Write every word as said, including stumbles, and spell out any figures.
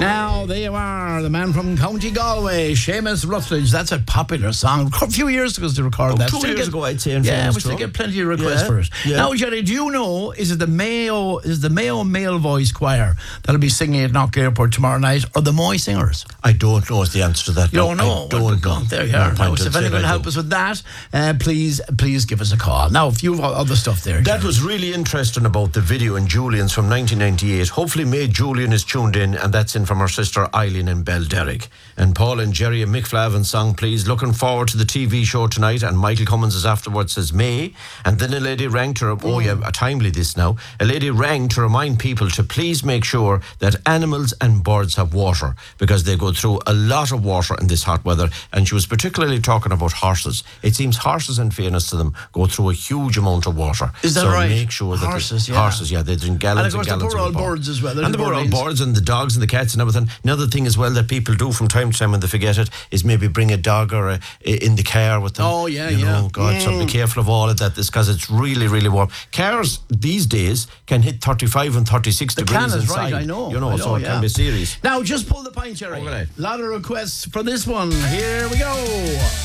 Now, there you are, the man from County Galway, Seamus Rutledge. That's a popular song. A few years ago to record oh, that. Two still years get, ago, I'd say. In yeah, we still still get plenty of requests yeah, for it. yeah. Now, Jerry, do you know, is it the Mayo is the Mayo Male Voice Choir that'll be singing at Knock Airport tomorrow night, or the Moy Singers? I don't know is the answer to that. You don't know? I don't well, know. There you are. No, Now, so if anyone can help us with that, uh, please, please give us a call. Now, a few other stuff there. That Jerry. was really interesting about the video in Julian's from nineteen ninety-eight. Hopefully, May Julian is tuned in, and that's in from her sister Eileen in Belderrick. And Paul and Jerry and Mick Flavin song, please. Looking forward to the T V show tonight. And Michael Cummins is afterwards says May. And then a lady rang to, oh yeah, timely this now. A lady rang to remind people to please make sure that animals and birds have water, because they go through a lot of water in this hot weather. And she was particularly talking about horses. It seems horses, in fairness to them, go through a huge amount of water. Is that so right? make sure that horses, the, yeah. horses, yeah, they drink gallons and of course and the gallons poor of old water. birds as well. And the poor old birds and the dogs and the cats and everything. Another thing as well that people do from time to time when they forget it is maybe bring a dog or a, in the car with them. Oh, yeah, you yeah. know, God, Mm. so be careful of all of that. This because it's really, really warm. Cars these days can hit thirty-five and thirty-six The degrees can is inside. right, I know. You know, I know, so it yeah. can be serious. Now, just pull the pint, Jerry. Okay. A lot of requests for this one. Here we go.